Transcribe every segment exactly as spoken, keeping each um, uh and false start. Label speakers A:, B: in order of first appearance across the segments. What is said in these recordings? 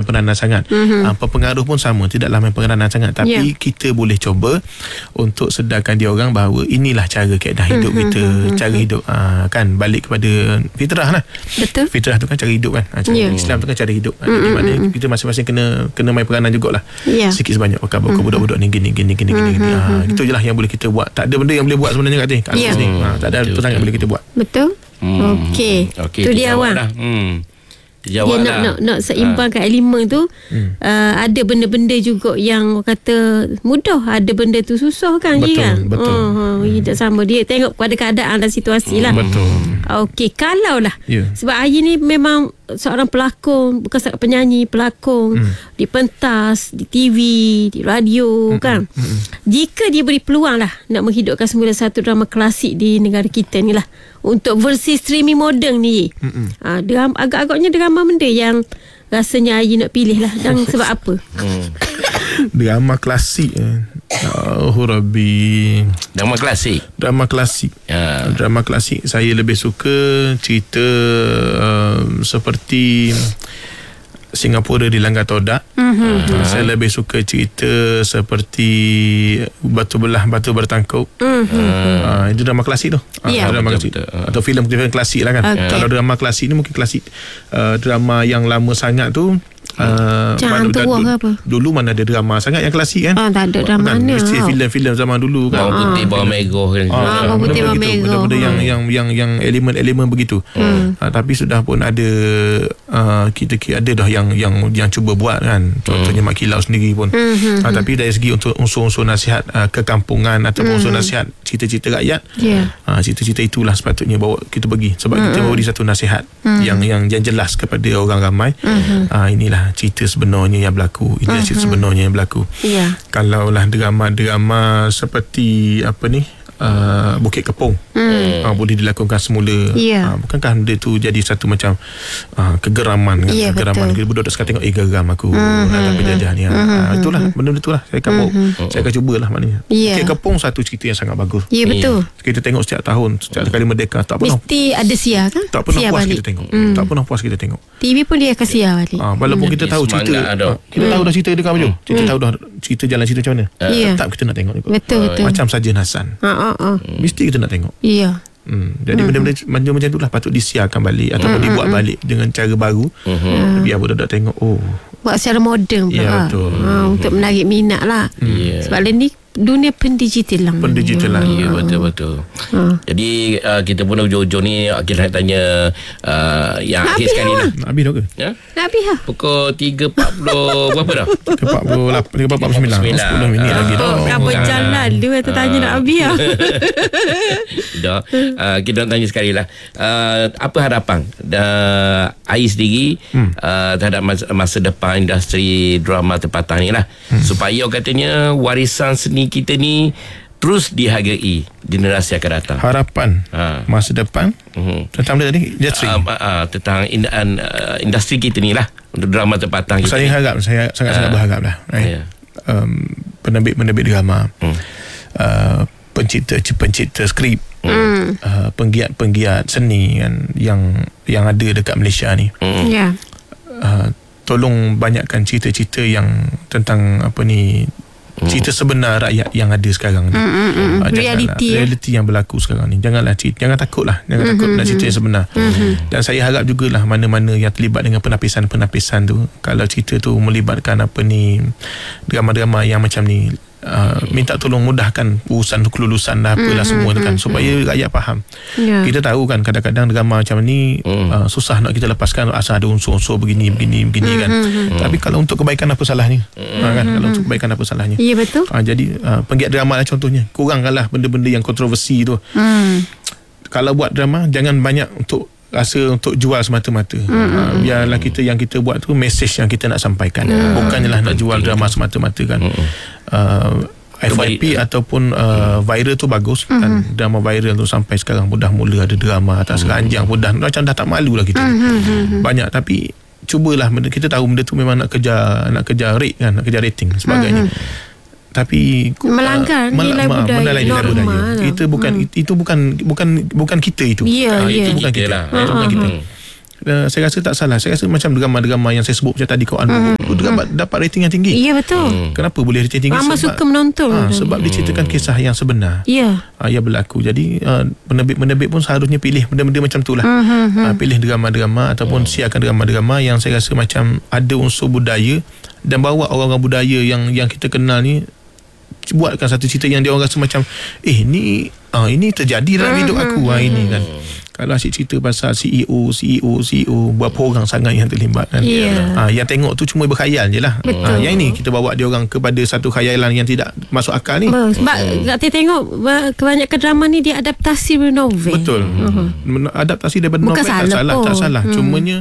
A: peranan sangat. Mm-hmm. uh, Pengaruh pun sama, tidaklah main peranan sangat. Tapi yeah. kita boleh cuba untuk sedarkan dia orang bahawa inilah cara kaedah hidup mm-hmm. kita, mm-hmm. cara hidup uh, kan balik kepada fitrah lah.
B: Betul.
A: Fitrah tu kan cara hidup kan. Cara yeah. Islam tu kan cara hidup. Mm-hmm. Jadi maknanya kita masing-masing kena kena main peranan jugalah. Yeah. Sikit sebanyak bakal mm-hmm. budak-budak ni gini gini gini mm-hmm. gini. Ha, itu je lah yang boleh kita buat. Tak ada benda yang boleh buat sebenarnya kat sini. Kat yeah. sini. Ha, tak ada perangai boleh kita buat.
B: Betul. Hmm. Okey. Okay, tu dia awak. Hmm. Dia nak, nak nak seimbangkan ha. elemen tu. hmm. uh, Ada benda-benda juga yang kata mudah, ada benda tu susah kan.
A: Betul,
B: kan?
A: betul.
B: Oh, hmm. tak sama. Dia tengok pada keadaan dan situasi lah.
A: Betul.
B: Okey, kalau lah yeah. sebab Ayi ni memang seorang pelakon, bukan seorang penyanyi, pelakon hmm. di pentas, di T V, di radio hmm. kan. Hmm. Jika dia beri peluang lah nak menghidupkan semula satu drama klasik di negara kita ni lah, untuk versi streaming moden ni, hmm. ha, drama, agak-agaknya drama benda yang rasanya Ayi nak pilih lah. Dan sebab apa?
A: Hmm. Drama klasik eh. Oh Rabbi.
C: Drama klasik.
A: Drama klasik. Ya. Drama klasik saya lebih suka cerita uh, seperti Singapura dilanggar Todak. Mm-hmm. Uh, saya lebih suka cerita seperti Batu Belah Batu Bertangkup. Mm-hmm. Uh, itu drama klasik tu. Yeah. Uh, drama betul, klasik. Betul. Atau filem-filem klasik lah kan. Okay. Kalau drama klasik ni mungkin klasik. Uh, drama yang lama sangat tu Uh,
B: Jangan tua ke apa?
A: Dulu mana ada drama sangat yang klasik kan?
B: Ah, tak ada drama
A: kan?
B: mana.
A: Mesti filem-filem zaman dulu kan.
C: Bawang putih, bawang merah kan.
B: Ah, bawang putih, bawang merah.
A: Benda-benda yang yang yang yang elemen-elemen begitu. Hmm. Uh, tapi sudah pun ada uh, kita ada dah yang yang yang cuba buat kan. Contohnya hmm. Mak Kilau sendiri pun. Hmm. Uh, tapi dari segi untuk unsur-unsur nasihat uh, kekampungan ataupun hmm. unsur nasihat cerita-cerita rakyat. Yeah. Uh, cerita-cerita itulah sepatutnya bawa kita pergi sebab hmm. kita beri satu nasihat hmm. yang yang yang jelas kepada orang ramai. Hmm. Uh, inilah cerita sebenarnya yang berlaku. Ini uh-huh. cerita sebenarnya yang berlaku. Yeah. Kalaulah drama-drama seperti apa ni, uh, Bukit Kepong mm. uh, boleh dilakukan semula. Yeah. Uh, bukankah benda tu jadi satu macam uh, kegeraman kan? Yeah, kegeraman. Budak-budak sekarang tengok eh geram aku uh-huh. dalam penjajah ni. Uh-huh. Uh, itulah benda-benda itulah saya akan bawa. Uh-huh. Saya akan cubalah maknanya. Yeah. Bukit Kepong satu cerita yang sangat bagus.
B: Ya yeah, betul.
A: Kita tengok setiap tahun, setiap kali merdeka tak pernah
B: mesti ada siar kan?
A: Tak pernah
B: siar
A: puas
B: balik.
A: Kita tengok. Mm. Tak pernah puas kita tengok.
B: T V pun dia akan siar balik.
A: Ah, walaupun mm. kita tahu cerita ah, kita mm. tahu dah cerita dekat macam. Kita mm. tahu dah cerita jalan cerita macam mana. Yeah. Tetap kita nak tengok juga.
B: Betul, betul.
A: Macam Sajen Hassan.
B: Ha ah, ah.
A: Mesti kita nak tengok.
B: Iya. Yeah.
A: Hmm. Jadi mm-hmm. benda-benda macam itulah patut disiarkan balik ataupun mm-hmm. dibuat balik dengan cara baru. Mm-hmm. Biar budak-budak tengok oh.
B: Buat secara moden pula.
A: Ya, betul.
B: Ha, untuk menarik minat lah. Yeah. Sebab lain ni dunia pendigitalan.
A: Pendigitalan.
C: Ya, yeah, betul-betul. Ha. Jadi uh, kita pun ujung-ujung ni kita nak tanya uh, yang nak akhir sekali lah.
A: Nak habis dah ke?
C: Ya?
B: Nak habis lah.
C: Pukul tiga empat puluh berapa dah?
A: tiga empat puluh lapan, tiga empat puluh sembilan. sepuluh minit lagi dah.
B: Oh, berapa jalan dia kata tanya nak habis lah.
C: Dah. Uh, kita nak tanya sekali lah. Uh, apa harapan uh, Ayi sendiri hmm. uh, terhadap masa, masa depan industri drama tempatan ni lah. Hmm. Supaya katanya warisan seni kita ni terus dihargai generasi akan datang.
A: Harapan ha. masa depan uh-huh. tentang dia tadi industri uh,
C: uh, tentang in, uh, industri kita ni lah untuk drama tempatan kita.
A: Saya harap saya sangat-sangat uh, berharap lah right? yeah. um, penerbit-penerbit drama hmm. uh, pencipta-pencipta skrip hmm. uh, penggiat-penggiat seni kan, yang yang ada dekat Malaysia ni hmm. yeah. uh, tolong banyakkan cerita-cerita yang tentang apa ni, cerita sebenar rakyat yang ada sekarang ni. Mm, mm, mm. Uh, reality reality yang berlaku sekarang ni. Janganlah cerita, jangan takutlah, jangan mm-hmm, takut nak cerita yang sebenar. Mm-hmm. Dan saya harap jugalah mana-mana yang terlibat dengan penapisan-penapisan tu, kalau cerita tu melibatkan apa ni, drama-drama yang macam ni, Uh, minta tolong mudahkan urusan kelulusan dah apalah mm, semua tu kan, supaya mm, rakyat faham. Yeah. Kita tahu kan kadang-kadang drama macam ni mm. uh, susah nak kita lepaskan asal ada unsur-unsur begini begini begini mm, kan. Mm, Tapi kalau untuk kebaikan apa salahnya? Mm, ha, kan mm, kalau untuk kebaikan apa salahnya?
B: Ya yeah, betul.
A: Uh, jadi uh, penggiat drama lah contohnya, kurangkanlah benda-benda yang kontroversi tu. Mm. Kalau buat drama jangan banyak untuk rasa untuk jual semata-mata. Mm, uh, biarlah kita yang kita buat tu message yang kita nak sampaikan. Mm. Bukannya lah nak jual drama semata-mata kan. Mm. Uh, F Y P Kembali. ataupun uh, viral tu bagus mm-hmm. kan, drama viral tu sampai sekarang pun dah mula ada drama atas mm-hmm. ranjang pun dah macam dah tak malu lah kita mm-hmm. banyak. Tapi cubalah benda, kita tahu benda tu memang nak kejar nak kejar rate kan, nak kejar rating sebagainya. Mm-hmm. Tapi
B: melanggar uh, nilai
A: mel-
B: budaya,
A: melanggar nilai budaya. Kita bukan hmm. itu bukan bukan bukan kita itu.
B: Yeah,
A: uh,
B: yeah.
A: Itu bukan kita. Lah. Uh, itu bukan kita. uh, saya rasa tak salah. Saya rasa macam drama-drama yang saya sebut macam tadi Kau Anu mm. dapat, dapat rating yang tinggi.
B: Ya, betul.
A: Hmm. Kenapa boleh rating tinggi?
B: Ramai
A: sebab,
B: suka menonton.
A: ha, Sebab diceritakan kisah yang sebenar,
B: Ya.
A: uh, yang berlaku. Jadi uh, penerbit-penerbit pun seharusnya pilih benda-benda macam tu lah.
B: Mm-hmm.
A: uh, Pilih drama-drama ataupun siarkan drama-drama yang saya rasa macam ada unsur budaya, dan bawa orang-orang budaya yang yang kita kenal ni, buatkan satu cerita yang dia orang rasa macam eh ni ah, ini terjadi dalam hidup aku ah, ini kan. Kalau asyik cerita pasal C E O, C E O, C E O, berapa orang sangat yang terlibat kan.
B: Yeah.
A: Ah, yang tengok tu cuma berkhayal je lah. Ah, yang ini kita bawa dia orang kepada satu khayalan yang tidak masuk akal ni.
B: Betul. Sebab Kak Teh tengok kebanyakan drama ni dia adaptasi dari novel.
A: Betul. Uh-huh. Adaptasi daripada
B: Bukan
A: novel tak
B: salah
A: salah,
B: pun.
A: tak salah. Hmm. Cumanya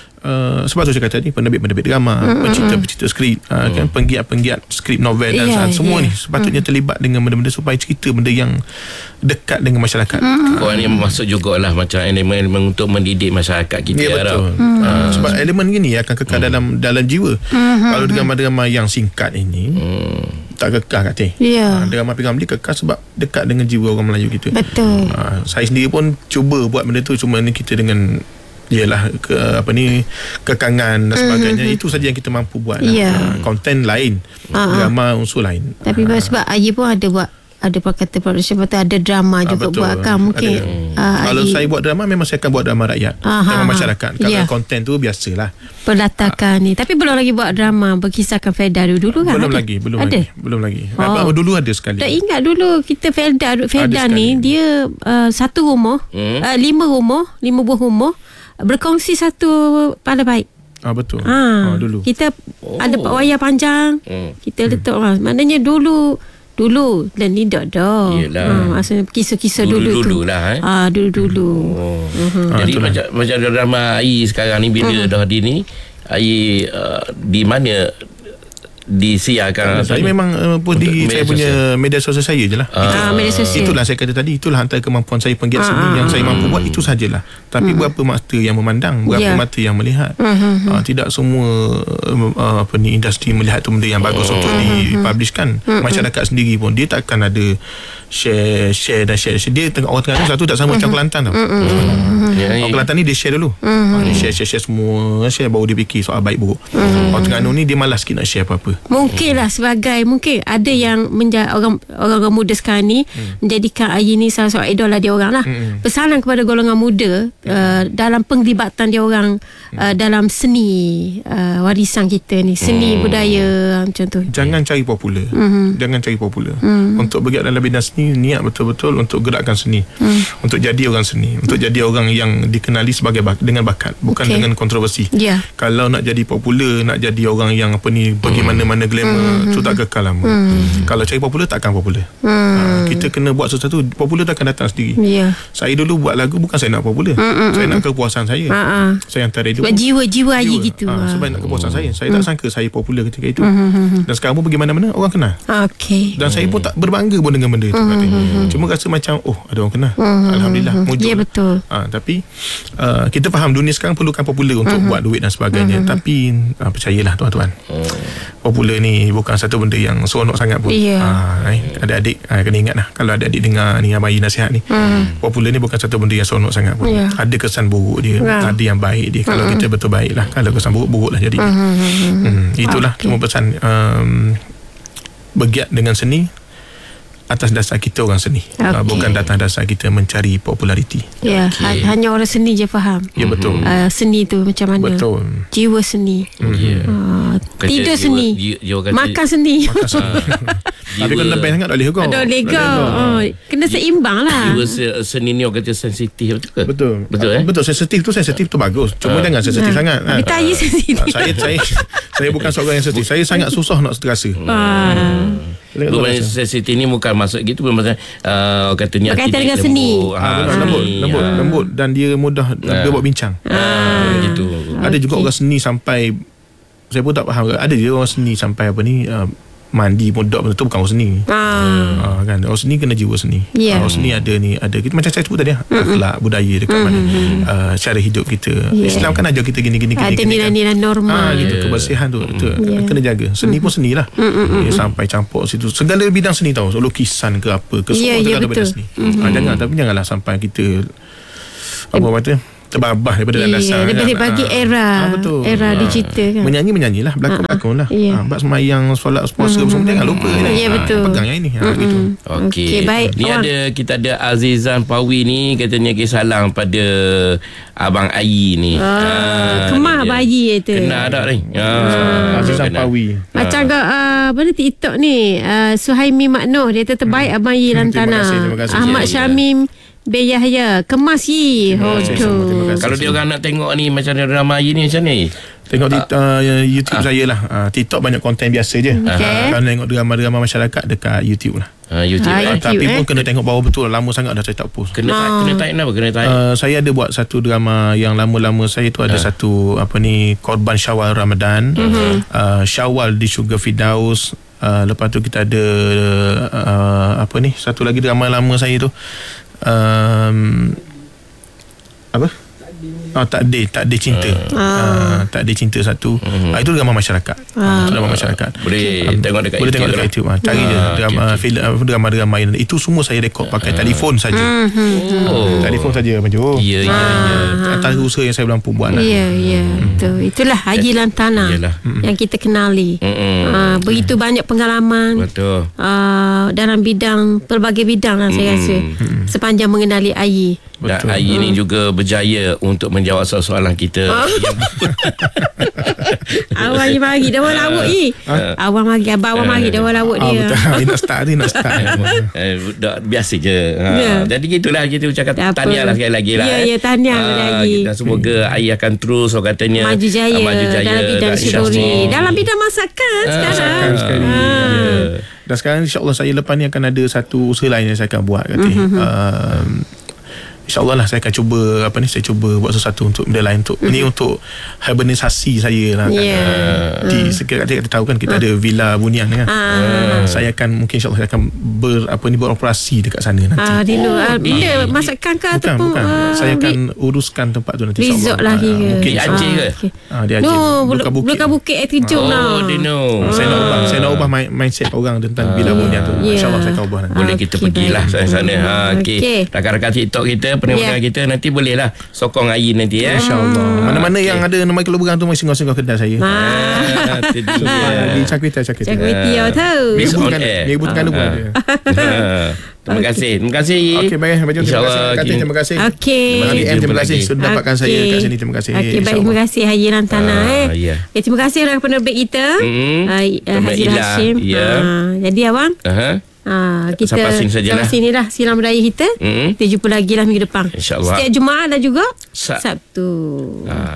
A: Uh, sebab tu saya kata tadi penerbit-penerbit drama, mm-hmm. pencipta-pencipta skrip, uh, kan, penggiat-penggiat skrip novel dan
B: yeah,
A: semua
B: yeah.
A: ni sepatutnya mm. terlibat dengan benda-benda supaya cerita benda yang dekat dengan masyarakat.
C: Mm. Kau ni masuk jugalah macam elemen-elemen untuk mendidik masyarakat kita.
A: Ya, betul.
C: Mm.
A: Uh, sebab elemen gini akan kekal mm. dalam dalam jiwa. Mm-hmm. Kalau drama-drama yang singkat ini mm. tak kekal Kak Teh.
B: Yeah.
A: Uh, drama P-Ramli kekal sebab dekat dengan jiwa orang Melayu kita.
B: Betul.
A: Uh, saya sendiri pun cuba buat benda tu, cuma ni kita dengan ialah ke, apa ni kekangan dan sebagainya, mm-hmm. itu saja yang kita mampu buat lah.
B: Yeah.
A: Konten lain, uh-huh. drama unsur lain.
B: Tapi uh. sebab Ayi pun ada buat, ada kata production, betul ada drama
A: ah,
B: juga
A: betul.
B: buat kan mungkin.
A: Uh, kalau Ayi, saya buat drama memang saya akan buat drama rakyat,
B: aha,
A: drama masyarakat. Kalau
B: yeah.
A: konten tu biasalah.
B: Pelatakan uh, ni. Tapi belum lagi buat drama berkisahkan Felda dulu kan?
A: Belum
B: ada?
A: lagi, belum
B: ada?
A: lagi. Belum lagi.
B: Oh.
A: Apa, dulu ada sekali.
B: Tak ingat dulu kita Felda, Felda ni dia uh, satu rumah, hmm? uh, lima rumah, lima buah rumah berkongsi satu pada baik.
A: Ah, betul.
B: Ha,
A: ah, dulu.
B: Kita oh. ada wayar panjang. Hmm. Kita letak hmm. maknanya dulu dulu dan ni dak dah. Ha, maksudnya kisah-kisah dulu,
C: dulu tu.
B: Dulu
C: lah eh.
B: Ah, dulu-dulu.
C: Oh. Uh-huh. Jadi ah, macam macam drama Ayi sekarang ni bila uh-huh. dah di ni Ayi uh, di mana disiarkan.
A: Saya memang uh, pun di saya punya sosial. media sosial saya je lah.
B: Ah, media sosial.
A: Itulah saya kata tadi, itulah antara kemampuan saya penggiat
B: ah,
A: seni
B: ah,
A: yang saya mampu buat, itu sajalah. Tapi hmm. berapa mata yang memandang, berapa yeah. mata yang melihat. Hmm. Uh, tidak semua uh, apa ni industri melihat tu benda yang bagus hmm. untuk dipublishkan. Hmm. Masyarakat sendiri pun dia takkan ada share share dan share, share. Dia tengok orang Terengganu satu tak sama macam Kelantan tau. Hmm. Yeah, orang Kelantan ni dia share dulu. Hmm. Uh, dia share share share semua, share baru dia fikir soal baik buruk. Hmm. Orang Terengganu ni dia malas sikit nak share apa-apa.
B: Mungkinlah sebagai mungkin ada yang menja- orang orang muda sekarang ni hmm. menjadikan Ayi ni salah seorang idola dia orang lah. Hmm. Pesanan kepada golongan muda hmm. uh, dalam penglibatan dia orang hmm. uh, dalam seni uh, warisan kita ni, seni hmm. budaya macam tu.
A: Jangan cari popular. Hmm. Jangan cari popular. Hmm. Untuk bergerak dalam bidang seni, niat betul-betul untuk gerakkan seni. Hmm. Untuk jadi orang seni, untuk jadi orang yang dikenali sebagai bak- dengan bakat, bukan okay. dengan kontroversi. Yeah. Kalau nak jadi popular, nak jadi orang yang apa ni pergi hmm. mana-mana glamour, Hmm. tu tak kekal lama. Hmm. Kalau cari popular takkan popular. Hmm. Ha, kita kena buat sesuatu, popular takkan datang sendiri. Yeah. Saya dulu buat lagu bukan saya nak popular. Hmm. Saya nak kepuasan saya. Hmm. Saya hantar radio.
B: Sebab jiwa-jiwa Ayi gitu.
A: Ha, sebab nak kepuasan hmm. saya. Saya hmm. tak sangka saya popular ketika itu.
B: Hmm.
A: Dan sekarang pun pergi mana-mana orang kenal.
B: Okay.
A: Dan hmm. saya pun tak berbangga pun dengan benda itu. Hmm. Cuma rasa macam oh ada orang kenal. Hmm. Alhamdulillah. Mujur.
B: Ya, betul.
A: Ha, tapi uh, kita faham dunia sekarang perlukan popular untuk hmm. buat duit dan sebagainya. Hmm. Tapi uh, percayalah tuan-tuan. Hmm. Popular ni bukan satu benda yang seronok sangat pun. Yeah. Ha, eh, adik-adik ha, kena ingat lah, kalau adik-adik dengar ni Abang Ayi nasihat ni, hmm. popular ni bukan satu benda yang seronok sangat pun. Yeah. Ada kesan buruk dia, yeah. ada yang baik dia. Kalau hmm. kita betul baik lah, kalau kesan buruk, buruk lah jadi. Hmm. Hmm. Itulah okay. cuma pesan, um, bergiat dengan seni atas dasar kita orang seni, okay. uh, bukan atas dasar kita mencari populariti.
B: Ya, okay. ha- hanya orang seni je faham.
A: Ya, betul.
B: Uh, seni tu macam mana?
A: Betul.
B: Jiwa seni. Mm. Yeah. Uh, tidur jiwa, seni. Jiwa, jiwa makan seni. Makan seni.
A: Tapi kalau lebih sangat tak boleh kau.
B: Tak boleh kau. Oh, kena seimbang lah.
C: Jiwa seni ni orang kata sensitif betul ke?
A: Betul.
C: Betul eh?
A: Betul, sensitif tu sensitif tu bagus. Cuma uh. jangan sensitif uh. sangat.
B: Tapi tak uh. sensitif.
A: Uh, saya saya saya bukan seorang yang sensitif. Saya sangat susah nak terasa.
C: Uh. Bukan sensitif ni bukan maksud gitu, bukan maksud uh, kata ni
B: berkaitan dengan seni.
A: Ha, lembut, lembut, ha. lembut dan dia mudah ha. dia buat bincang.
C: Ha, gitu.
A: Ada okay. juga orang seni sampai saya pun tak faham. Ada je orang seni sampai apa ni uh, mandi modok tu bukan orang seni. Ah. Ha, kan orang seni kena jiwa seni. Yeah. Orang seni ada ni ada kita macam saya sebut tadi mm-hmm. akhlak budaya dekat mm-hmm. mana uh, cara hidup kita. Yeah. Islam kan ajar kita gini-gini
B: ada
A: gini. Ada
B: nilai-nilai normal.
A: Ah gitu, yeah. kebersihan tu betul. Yeah. Kena jaga. Seni mm-hmm. pun seni lah. Mm-hmm. Dia sampai campur situ. Segala bidang seni tahu. So, lukisan ke apa ke semua yeah, yeah, bidang seni. Mm-hmm. Ha, jangan tapi janganlah sampai kita apa kata terbabah daripada
B: Iya,
A: landasan.
B: daripada bagi era
A: betul.
B: era digital kan.
A: Menyanyi-menyanyilah, berlakon-berlakon lah.
B: Ya.
A: Ha, bab semayang, solat, puasa mm-hmm. semua jangan lupa.
B: Ya,
A: Ha,
B: betul.
A: Pegang yang ini. Ha, gitu.
C: Okey.
B: Okey, baik.
C: Ni
B: Awang.
C: ada kita ada Azizan Pawi ni katanya kisah salang pada Abang Ayi ni.
B: Ah, kemah
C: dia-
B: bayi itu.
C: Kena tak ni? Ah,
A: Azizan
C: kena.
A: Pawi.
B: Macam uh, uh, mana TikTok ni uh, Suhaimi Maknoh dia terbaik hmm. Abang Yi
A: Hmm, terima
B: Lantana.
A: kasih, terima kasih.
B: Ahmad
C: Ya, ya.
B: Syamim Bin Yahya kemas Yi.
A: Terima kasih semua, terima kasih.
C: Kalau dia orang nak tengok ni macam drama Ayi ni macam ni.
A: Tengok di uh, YouTube saya lah. Uh, TikTok banyak konten biasa je.
B: Okey.
A: Kalau tengok drama-drama masyarakat dekat YouTube lah.
C: Ha, YouTube.
B: Ah,
C: eh.
B: YouTube.
A: Tapi
B: eh.
A: pun kena tengok bawah betul. Lama sangat dah saya tak post.
C: Kena
B: Ah.
C: type, kena type apa? Kena type.
A: Uh, saya ada buat satu drama yang lama-lama saya tu ada satu apa ni Korban Syawal Ramadan, uh, Syawal di Syurga Firdaus. Uh, lepas tu kita ada uh, apa ni satu lagi drama lama saya tu um, apa? Oh, takdir, takdir cinta.
B: Ah.
A: Uh, takdir cinta satu.
C: Mhm.
A: Uh, itu drama masyarakat.
B: Ah.
A: Drama masyarakat.
C: Boleh
A: Um,
C: tengok dekat
A: boleh tengok
C: YouTube
A: dekat
C: lah.
A: YouTube. Ha. Cari je
C: Ah,
A: drama
C: okey, okey.
A: filem apa, drama-drama yang itu semua saya rekod pakai telefon saja.
C: Oh.
A: Telefon saja macam.
C: Ya, ya, ya.
A: Antara usaha yang saya belum mampu buat lah.
B: Ya, ya. Betul. Itulah Haji Lantana
C: Yalah.
B: yang kita kenali.
C: Mm-mm.
B: Uh, begitu banyak pengalaman
C: Betul.
B: uh, dalam bidang pelbagai bidang lah saya rasa sepanjang mengenali Ayi.
C: Dan
A: Betul.
C: Ayi ni juga berjaya untuk menjawab soalan kita. Yang
B: Awang ni mari dah awak lawak ni. Awang mari abang awang mari dah awak lawak
A: Ah,
B: dia.
A: betul. Ini nak start ni nak start.
C: eh, dah, biasa je. Ha.
B: Ya.
C: Jadi gitulah kita ucapkan
B: Tak apa.
C: tahniah lah sekali lagi lah.
B: Ya,
C: eh.
B: ya, tahniah sekali
C: Ah,
B: lagi.
C: Dan semoga Ayi akan terus orang katanya
B: Maju jaya,
C: ah, maju jaya
B: dalam bidang
C: dan
B: syururi,
C: insyaAllah.
B: dalam bidang masakan sekarang.
A: Masakan sekali.
B: Ah.
A: Dan sekarang insyaAllah saya lepas ni akan ada satu usaha lain yang saya akan buat kata.
B: Mhm.
A: Um, InsyaAllah lah saya akan cuba apa ni saya cuba buat sesuatu untuk benda lain untuk ni untuk urbanisasi saya lah kan.
B: Ya.
A: Uh, di sekitar kita tahu kan kita ada Villa Bunian kan.
B: Ah.
A: Uh, saya akan mungkin insyaAllah saya akan ber apa ni beroperasi dekat sana nanti.
B: Ah, Dino, ah, benda masakan ke
A: Bukan,
B: ataupun
A: bukan.
B: ah,
A: Saya akan
B: bi-
A: uruskan tempat tu nanti
B: resort
A: insyaAllah.
B: lah
A: Ah,
B: kira.
A: mungkin
C: Di Aceh ke?
B: okay.
A: Ah, di Aceh.
B: No,
A: Belukar Bukit.
B: Belukar Bukit air terjun
C: Oh,
B: lah.
C: dia know.
A: Saya nak ubah Saya nak ubah mind- mindset orang tentang Villa Bunian tu.
B: Ya.
A: InsyaAllah saya akan ubah nanti.
C: Boleh
B: Ah,
C: kita
B: okey,
C: pergilah
B: baik.
C: sana-sana. Ha, okey.
B: Okey.
C: Rakan-rakan TikTok kita, pendengar
B: Ya.
C: kita nanti bolehlah sokong Ayi nanti ya.
A: InsyaAllah. Mana-mana yang ada nama Kelur Berang tu mari singgah-singgah kedai saya.
B: Ah,
C: Ah, tu dia.
A: Di Cakwitai Cakwitai.
B: Cakap tiaw tahu.
C: Bis
A: Ni
C: on
A: bukan
C: air.
A: Ni bukan lu pun
C: Ah.
A: ada.
C: Ha. Terima kasih. Terima kasih.
A: Okey baik Abang Jom, terima
C: InsyaAllah
A: kasih. Katin,
C: kita-
A: terima kasih.
B: Okey.
A: Terima kasih M,
C: Jumpa
A: terima kasih
C: lagi.
A: sudah dapatkan saya kat sini. Terima kasih.
B: Okey, baik.
A: InsyaAllah.
B: Terima kasih Haji Lantana.
C: Ah,
B: eh.
C: ya.
B: Okay, terima kasih rakan penerbit kita.
C: Mm-mm.
B: Uh,
C: Terima
B: Haji
C: Ila,
B: Hashim.
C: ya.
B: Ah, jadi awang
C: Aha.
B: Ah, kita
C: Sampai sini sajalah.
B: sampai sini lah silam raya kita.
C: Mm-mm.
B: Kita jumpa lagi lah minggu depan.
C: InsyaAllah.
B: Setiap Jumaat dan juga
C: Sa-
B: Sabtu.
C: Ah,